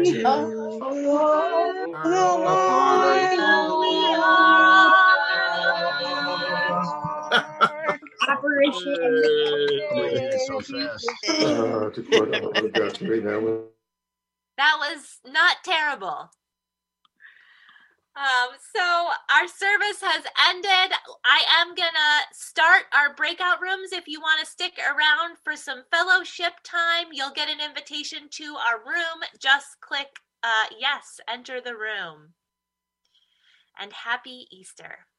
Apparition. So fast. That was not terrible. So our service has ended. I am gonna start our breakout rooms. If you want to stick around for some fellowship time, you'll get an invitation to our room. Just click yes, enter the room. And happy Easter.